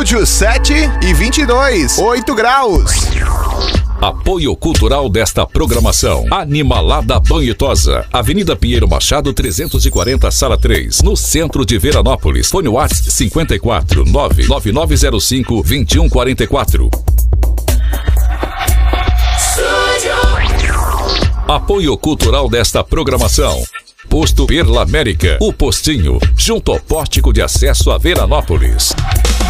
Estúdio 7:22, 8 graus. Apoio cultural desta programação: Animalada Banhitosa, Avenida Pinheiro Machado 340, Sala 3, no centro de Veranópolis. Fone WhatsApp 54 99905 2144. Apoio cultural desta programação: Posto Perla América, o postinho, junto ao pórtico de acesso a Veranópolis.